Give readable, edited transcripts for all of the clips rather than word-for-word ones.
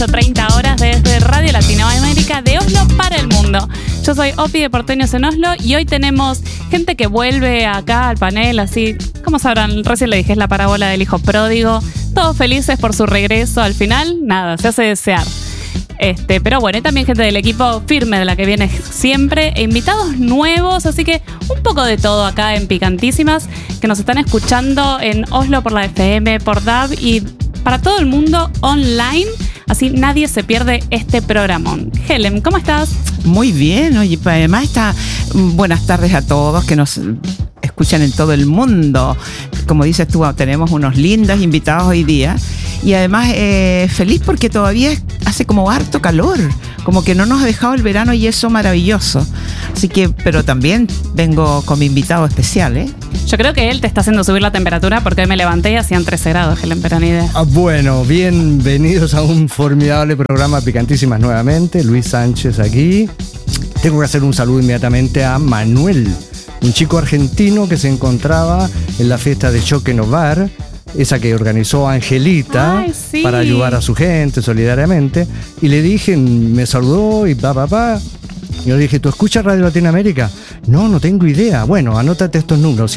18:30 horas desde Radio Latinoamérica de Oslo para el mundo. Yo soy Opi de Porteños en Oslo y hoy tenemos gente que vuelve acá al panel, así, como sabrán, recién le dije, es la parábola del hijo pródigo. Todos felices por su regreso. Al final, nada, se hace desear. Pero bueno, hay también gente del equipo firme de la que viene siempre, e invitados nuevos, así que un poco de todo acá en Picantísimas, que nos están escuchando en Oslo por la FM, por DAB y para todo el mundo online, así nadie se pierde este programón. Helen, ¿cómo estás? Muy bien, oye, además buenas tardes a todos que nos escuchan en todo el mundo. Como dices tú, tenemos unos lindos invitados hoy día y además feliz porque todavía hace como harto calor, como que no nos ha dejado el verano y eso maravilloso. Así que, pero también vengo con mi invitado especial, ¿eh? Yo creo que él te está haciendo subir la temperatura porque hoy me levanté y hacían 13 grados, Helen, pero ni idea. Bueno, bienvenidos a un formidable programa Picantísimas nuevamente. Luis Sánchez aquí. Tengo que hacer un saludo inmediatamente a Manuel, un chico argentino que se encontraba en la fiesta de Choque Novar, esa que organizó Angelita. Ay, sí, para ayudar a su gente solidariamente. Y le dije, me saludó y Yo le dije, ¿tú escuchas Radio Latinoamérica? No tengo idea. Bueno, anótate estos números,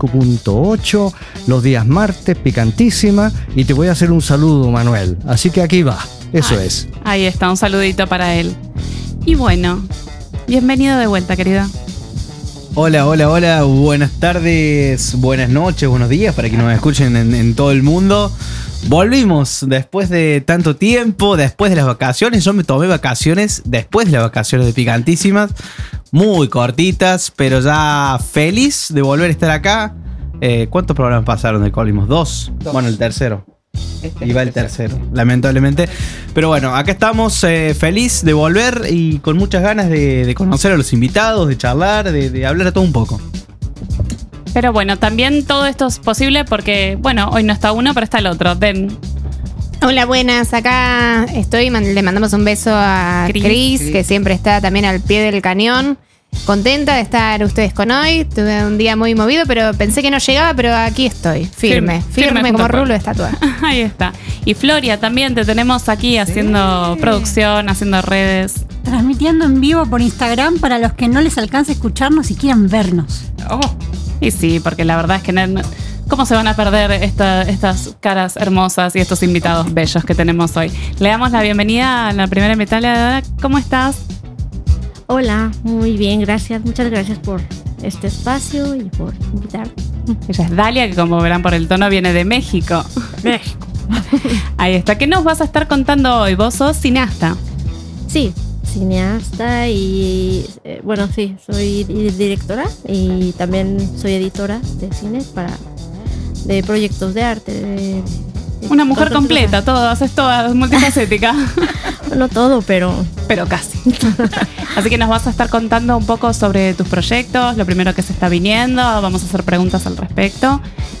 105.8, los días martes, Picantísima, y te voy a hacer un saludo, Manuel. Así que aquí va, eso es. Ahí está, un saludito para él. Y bueno, bienvenido de vuelta, querida. Hola, buenas tardes, buenas noches, buenos días para quienes nos escuchen en todo el mundo. Volvimos después de tanto tiempo, después de las vacaciones. Yo me tomé vacaciones después de las vacaciones de Picantísimas, muy cortitas, pero ya feliz de volver a estar acá. ¿Cuántos programas pasaron de Collimos? ¿Dos? Bueno, el tercero. Y va el tercero, lamentablemente. Pero bueno, acá estamos feliz de volver y con muchas ganas de conocer a los invitados, de charlar, de hablar de todo un poco. Pero bueno, también todo esto es posible porque, bueno, hoy no está uno, pero está el otro. Ven. Hola, buenas. Acá estoy. Le mandamos un beso a Cris, que siempre está también al pie del cañón. Contenta de estar ustedes con hoy. Tuve un día muy movido, pero pensé que no llegaba, pero aquí estoy. Firme como rulo de estatua. Ahí está. Y Floria, también te tenemos aquí haciendo producción, haciendo redes. Transmitiendo en vivo por Instagram para los que no les alcance a escucharnos y quieran vernos. Y sí, porque la verdad es que ¿cómo se van a perder estas caras hermosas y estos invitados bellos que tenemos hoy? Le damos la bienvenida a la primera invitada. ¿Cómo estás? Hola, muy bien, gracias. Muchas gracias por este espacio y por invitar. Ella es Dalia, que como verán por el tono viene de México. México. Ahí está. ¿Qué nos vas a estar contando hoy? Vos sos cineasta. Sí, cineasta y sí, soy directora y también soy editora de cine de proyectos de arte. Una mujer completa, todo, haces toda, multifacética. No todo, pero casi. Así que nos vas a estar contando un poco sobre tus proyectos, lo primero que se está viniendo, vamos a hacer preguntas al respecto,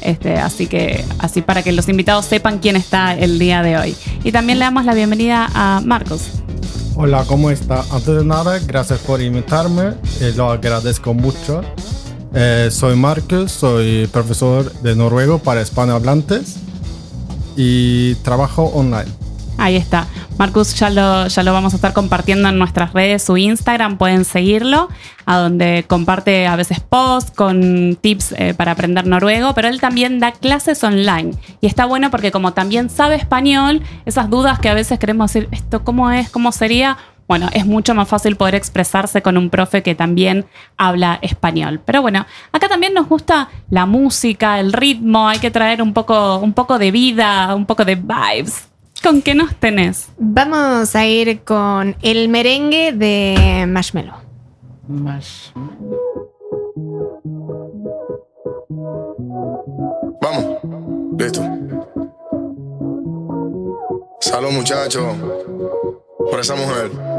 así para que los invitados sepan quién está el día de hoy. Y también le damos la bienvenida a Marcos. Hola, ¿cómo está? Antes de nada, gracias por invitarme, lo agradezco mucho. Soy Marcos, soy profesor de noruego para hispanohablantes y trabajo online. Ahí está. Marcus ya lo vamos a estar compartiendo en nuestras redes, su Instagram, pueden seguirlo, a donde comparte a veces posts con tips para aprender noruego, pero él también da clases online. Y está bueno porque como también sabe español, esas dudas que a veces queremos decir, ¿esto cómo es? ¿Cómo sería? Bueno, es mucho más fácil poder expresarse con un profe que también habla español. Pero bueno, acá también nos gusta la música, el ritmo, hay que traer un poco de vida, un poco de vibes. ¿Con qué nos tenés? Vamos a ir con el merengue de Marshmello. Vamos, listo. Salud, muchachos, por esa mujer.